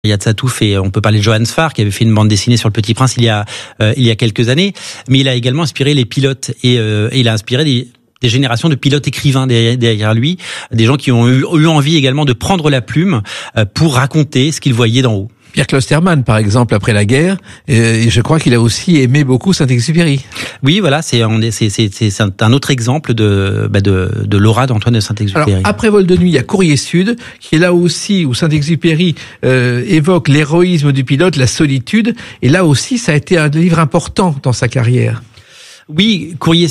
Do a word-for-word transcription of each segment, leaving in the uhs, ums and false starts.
Il y a de ça tout fait. On peut parler de Johann Sfar qui avait fait une bande dessinée sur Le Petit Prince il y a euh, il y a quelques années, mais il a également inspiré les pilotes et, euh, et il a inspiré des des générations de pilotes écrivains derrière lui, des gens qui ont eu, eu envie également de prendre la plume pour raconter ce qu'ils voyaient d'en haut. Pierre Clostermann, par exemple, après la guerre, et je crois qu'il a aussi aimé beaucoup Saint-Exupéry. Oui, voilà, c'est c'est c'est c'est un autre exemple de bah de de l'aura d'Antoine de Saint-Exupéry. Alors, après Vol de nuit, il y a Courrier Sud, qui est là aussi où Saint-Exupéry euh, évoque l'héroïsme du pilote, la solitude, et là aussi, ça a été un livre important dans sa carrière. Oui, Courrier.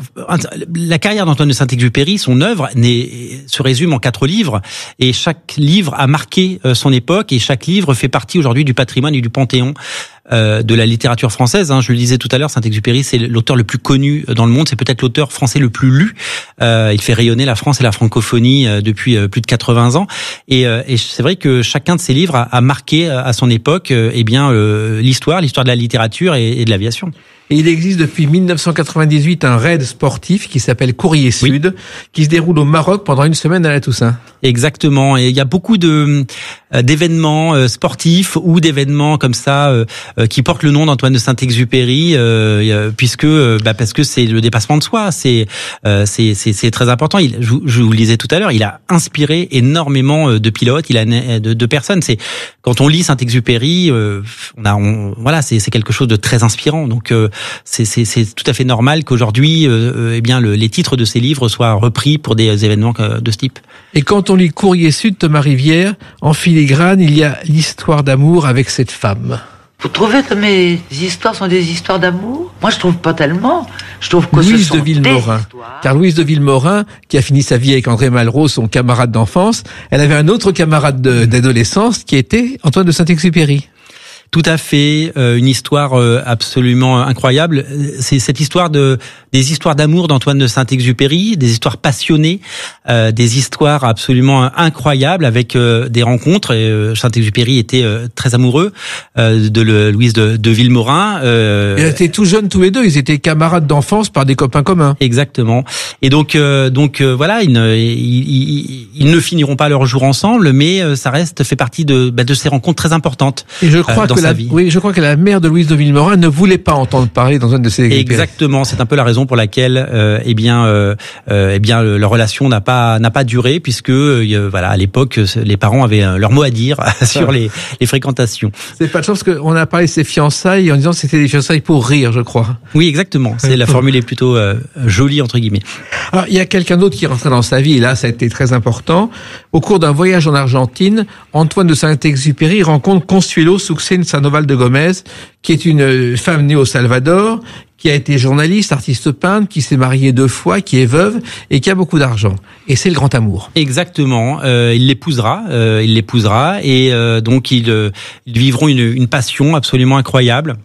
La carrière d'Antoine de Saint-Exupéry, son œuvre, se résume en quatre livres, et chaque livre a marqué son époque, et chaque livre fait partie aujourd'hui du patrimoine et du panthéon euh, de la littérature française. Je le disais tout à l'heure, Saint-Exupéry, c'est l'auteur le plus connu dans le monde, c'est peut-être l'auteur français le plus lu. Euh, il fait rayonner la France et la francophonie depuis plus de quatre-vingts ans, et, et c'est vrai que chacun de ses livres a, a marqué à son époque, eh bien euh, l'histoire, l'histoire de la littérature et, et de l'aviation. Et il existe depuis mille neuf cent quatre-vingt-dix-huit un raid sportif qui s'appelle Courrier Sud, oui, qui se déroule au Maroc pendant une semaine à la Toussaint. Exactement. Et il y a beaucoup de d'événements sportifs ou d'événements comme ça euh, qui portent le nom d'Antoine de Saint-Exupéry, euh, puisque bah, parce que c'est le dépassement de soi. C'est euh, c'est c'est c'est très important. Il, je, je vous le disais tout à l'heure, il a inspiré énormément de pilotes, il a de, de personnes. C'est quand on lit Saint-Exupéry, euh, on a on, voilà, c'est c'est quelque chose de très inspirant. Donc euh, C'est, c'est, c'est tout à fait normal qu'aujourd'hui, euh, eh bien, le, les titres de ces livres soient repris pour des événements de ce type. Et quand on lit Courrier Sud, Thomas Rivière, en filigrane, il y a l'histoire d'amour avec cette femme. Vous trouvez que mes histoires sont des histoires d'amour ? Moi, je trouve pas tellement. Je trouve que Louise ce sont de Villemorin. Car Louise de Villemorin, qui a fini sa vie avec André Malraux, son camarade d'enfance, elle avait un autre camarade de, d'adolescence qui était Antoine de Saint-Exupéry. Tout à fait, euh, une histoire euh, absolument incroyable. C'est cette histoire de des histoires d'amour d'Antoine de Saint-Exupéry, des histoires passionnées, euh, des histoires absolument incroyables avec euh, des rencontres. Et, euh, Saint-Exupéry était euh, très amoureux euh, de le, Louise de, de Villemorin. Euh, ils étaient tout jeunes tous les deux, ils étaient camarades d'enfance par des copains communs. Exactement. Et donc euh, donc euh, voilà, ils ne, ils, ils, ils ne finiront pas leur jour ensemble, mais euh, ça reste fait partie de bah, de ces rencontres très importantes. Et je crois euh, que la, oui, je crois que la mère de Louise de Villemorin ne voulait pas entendre parler d'Antoine de Saint-Exupéry. Exactement, c'est un peu la raison pour laquelle, euh, eh bien, euh, euh, eh bien, leur relation n'a pas n'a pas duré, puisque, euh, voilà, à l'époque, les parents avaient leur mot à dire sur les, les fréquentations. C'est pas de chance qu'on a parlé de ses fiançailles en disant que c'était des fiançailles pour rire, je crois. Oui, exactement. C'est la formule est plutôt euh, jolie entre guillemets. Alors, il y a quelqu'un d'autre qui est rentré dans sa vie, et là, ça a été très important. Au cours d'un voyage en Argentine, Antoine de Saint-Exupéry rencontre Consuelo Sucen Sandoval de Gomez, qui est une femme née au Salvador, qui a été journaliste, artiste peintre, qui s'est mariée deux fois, qui est veuve et qui a beaucoup d'argent. Et c'est le grand amour. Exactement. Euh, il l'épousera, euh, il l'épousera, et euh, donc ils, euh, ils vivront une, une passion absolument incroyable.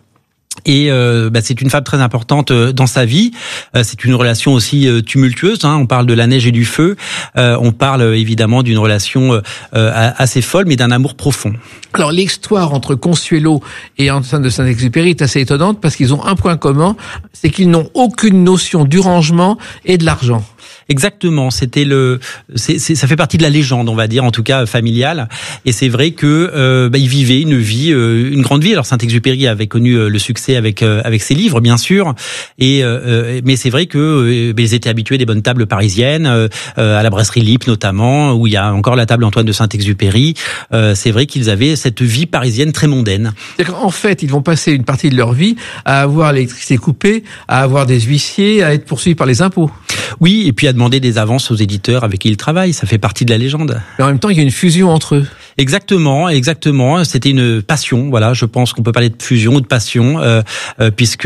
Et euh, bah, c'est une femme très importante dans sa vie. Euh, c'est une relation aussi euh, tumultueuse. Hein. On parle de la neige et du feu. Euh, on parle euh, évidemment d'une relation euh, assez folle, mais d'un amour profond. Alors l'histoire entre Consuelo et Antoine de Saint-Exupéry est assez étonnante parce qu'ils ont un point commun, c'est qu'ils n'ont aucune notion du rangement et de l'argent. Exactement, c'était le, c'est, c'est, ça fait partie de la légende, on va dire, en tout cas familiale. Et c'est vrai que euh, bah, il vivait une vie, euh, une grande vie. Alors Saint-Exupéry avait connu euh, le succès avec euh, avec ses livres, bien sûr. Et euh, mais c'est vrai que euh, ils étaient habitués des bonnes tables parisiennes, euh, à la brasserie Lippe notamment, où il y a encore la table Antoine de Saint-Exupéry. Euh, c'est vrai qu'ils avaient cette vie parisienne très mondaine. C'est-à-dire qu'en fait, ils vont passer une partie de leur vie à avoir l'électricité coupée, à avoir des huissiers, à être poursuivis par les impôts. Oui, et puis à demander des avances aux éditeurs avec qui ils travaillent, ça fait partie de la légende. Mais en même temps, il y a une fusion entre eux. Exactement, exactement. C'était une passion, voilà. Je pense qu'on peut parler de fusion ou de passion, euh, euh, puisque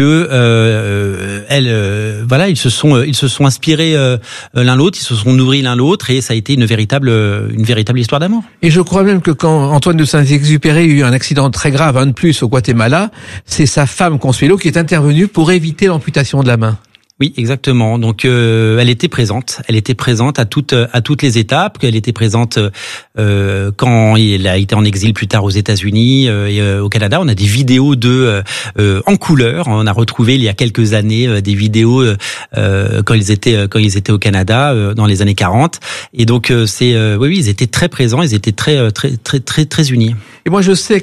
euh, elles, euh, voilà, ils se sont, ils se sont inspirés euh, l'un l'autre, ils se sont nourris l'un l'autre, et ça a été une véritable, une véritable histoire d'amour. Et je crois même que quand Antoine de Saint-Exupéry a eu un accident très grave, un de plus au Guatemala, c'est sa femme Consuelo qui est intervenue pour éviter l'amputation de la main. Oui, exactement. Donc, euh, elle était présente. Elle était présente à toutes à toutes les étapes. Elle était présente euh, quand il a été en exil plus tard aux États-Unis euh, et euh, au Canada. On a des vidéos de euh, en couleur. On a retrouvé il y a quelques années euh, des vidéos euh, quand ils étaient quand ils étaient au Canada euh, dans les années quarante. Et donc, euh, c'est euh, oui, oui, ils étaient très présents. Ils étaient très très très très très unis. Et moi, je sais